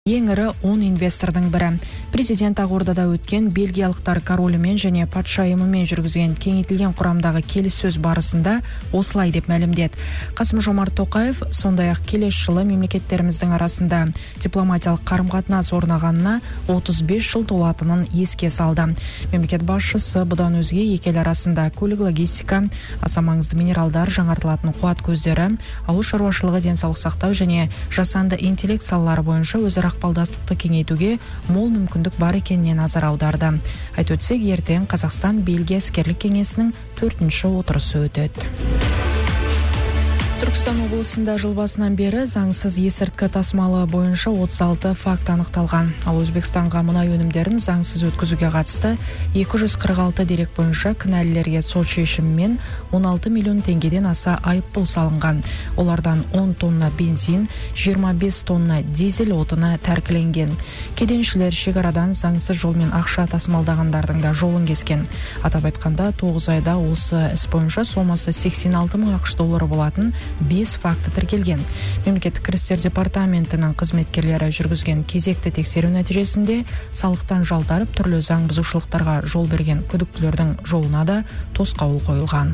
Ең ірі 10 инвестордың бірі. Президент Ақордада өткен бельгиялықтар королімен және патшайымымен жүргізген кеңейтілген құрамдағы келіссөз барысында осылай деп мәлімдеді. Қасым-Жомарт Тоқаев сондай-ақ келесі жылы мемлекеттеріміздің арасында дипломатиялық қарым-қатынас орнағанына 35 жыл толатынын еске салды. Мемлекет басшысы бұдан өзге екі ел арасында көлік логистика, аса маңызды минералдар, жаңартылатын қуат көздері, ауыл шаруашылығы, денсаулық сақтау және жасанды интеллект салалары бойынша өзара ықпалдастықты кеңейтуге мол мүмкіндік бар екеніне назар аударды. Айтып өтсек, ертең Қазақстан-Бельгия іскерлік кеңесінің 4-ші отырысы өтеді. Түркістан облысында жыл басынан бері заңсыз есірткі тасымалы бойынша 36 факт анықталған. Ал Өзбекстанға мұнай өнімдерін заңсыз өткізуге қатысты 246 дерек бойынша кінәлілерге сот шешімімен 16 миллион теңгеден аса айыппұл салынған. Олардан 10 тонна бензин, 25 тонна дизель отыны тәркіленген. Кеденшілер шекарадан заңсыз жолмен ақша тасымалдағандардың да жолын кескен. Атап айтқанда 9 айда осы іс бойынша сомасы 86 мың ақш доллары болатын 5 факті тіркелген. Мемлекеттік кірістер департаментінің қызметкерлері жүргізген кезекті тексеру нәтижесінде салықтан жалтарып түрлі заң бұзушылықтарға жол берген күдіктілердің жолына да тосқауыл қойылған.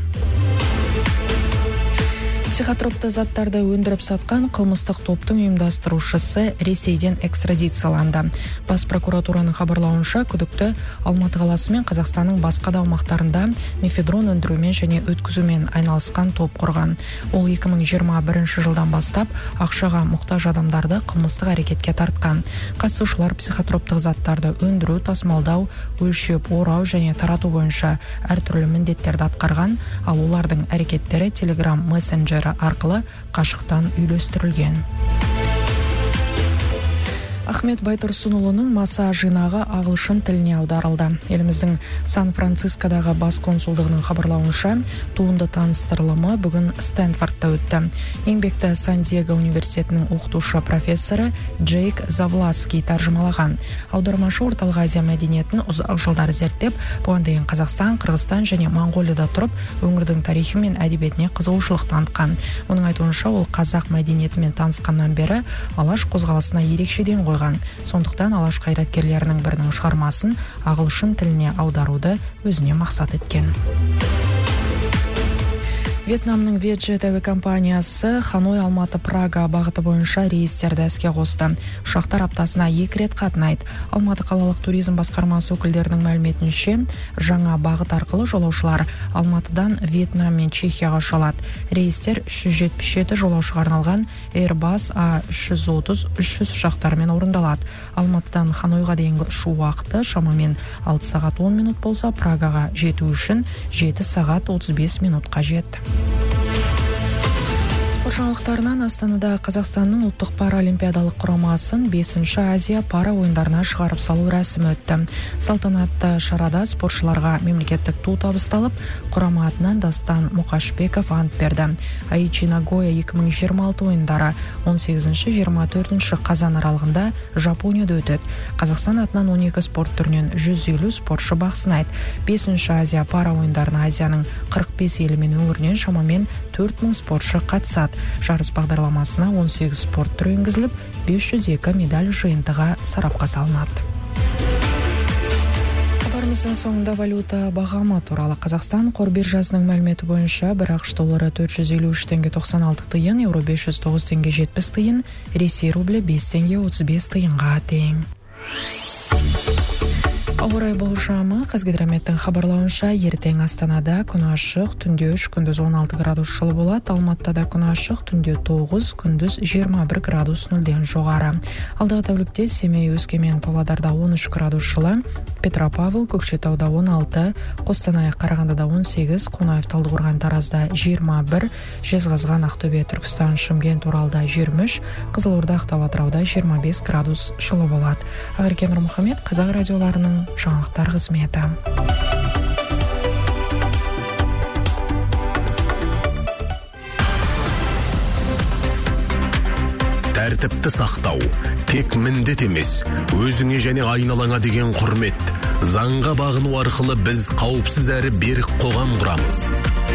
Психотропты заттарды өндіріп сатқан қылмыстық топтың ұйымдастырушысы Ресейден экстрадицияланды. Бас прокуратураның хабарлауынша күдікті Алматы қаласы мен Қазақстанның басқа да аумақтарында мефедрон өндірумен және өткізумен айналысқан топ құрған. Ол 2021 жылдан бастап ақшаға мұқтаж адамдарды қылмыстық әрекетке тартқан. Қатысушылар психотроптық заттарды өндіру, тасымалдау, өлшеп, орау және тарату бойынша әртүрлі міндеттерді атқарған, ал олардың әрекеттері Telegram мессенджері арқылы қашықтан үйлестірілген. Ахмет Байтұрсынұлының маса жинағы ағылшын тіліне аударылды. Еліміздің Сан-Францискодағы бас консулдығының хабарлауынша, туынды таныстырылымы бүгін Стэнфордта өтті. Еңбекті Сан-Диего университетінің оқытушы профессоры Джейк Завладский тәржімалаған. Аудармашы орталық Азия мәдениетін ұзақ жылдар зерттеп, бұған дейін Қазақстан, Қырғызстан және Моңғолияда тұрып, өңірдің тарихы мен әдебиетіне қызығушылық танытқан. Оның айтуынша, ол қазақ мәдениетімен танысқаннан бері алаш қозғалысына ерекше ден қойған. Сондықтан алаш қайраткерлерінің бірінің шығармасын ағылшын тіліне аударуды өзіне мақсат еткен. Вьетнамның Vietjet әуе компаниясы Ханой, Алматы, Прага бағыты бойынша рейстерді іске қосты. Ұшақтар аптасына 2 рет қатынайды. Алматы қалалық туризм басқармасы өкілдерінің мәліметінше, жаңа бағыт арқылы жолаушылар Алматыдан Вьетнам мен Чехияға ұшалады. Рейстер 377 жолаушыға арналған Airbus A330-300 ұшақтарымен орындалады. Алматыдан Ханойға дейінгі ұшу уақыты шамамен 6 сағат 10 минут болса, Прагаға жету үшін 7 сағат 35 минутқа жетті. Спорт жаңалықтарынан Астанада Қазақстанның ұлттық паралимпиадалық құрамасын 5-ші Азия пара ойындарына шығарып салу рәсімі өтті. Салтанатты шарада спортшыларға мемлекеттік ту табысталып, құрама атынан Дастан Мұқашбеков ант берді. Aichi Nagoya 2026 ойындары 18-24 қазан аралығында Жапонияда өтеді. Қазақстан атынан 12 спорт түрінен 150 спортшы бақ сынайды. 5-ші Азия пара ойындарына Азияның 45 елі мен өңірінен шамамен 4000 спортшы қатысады. Жарыс бағдарламасына 18 спорт түрі енгізіліп, 502 медаль жиынтығы сарапқа салынады. Хабарымыздың соңында валюта бағамы туралы. Қазақстан қор биржасының мәліметі бойынша бір ақш доллары 453 теңге 96 тиын, еуро 509 теңге 70 тиын, Ресей рублі 5 теңге 35 тиынға тең. Ауа райы болжамы. Қазгидрометтің хабарлауынша, ертең Астанада күн ашық, түнде 3, күндіз 16 градус жылы болады. Алматыда күн ашық, түнде 9, күндіз 21 градус нөлден жоғары. Алдағы тәулікте Семей, Өскемен, Павлодарда 13 градус жылы, Петропавл, Көкшетауда 16, Қостанай, Қарағандыда 18, Қонаев, Талдықорған, Таразда 21, Жезқазған, Ақтөбе, Түркістан, Шымкент, Оралда 23, Қызылорда, Ақтау, Атырауда 25 градус жылы болады. Ақерке Нұрмұхамед, Қазақ радиоларының жаңалықтар қызметі. Тәртіпті сақтау тек міндет емес, өзіңе және айналаңа деген құрмет. Заңға бағыну арқылы біз қауіпсіз әрі берік қоғам құрамыз.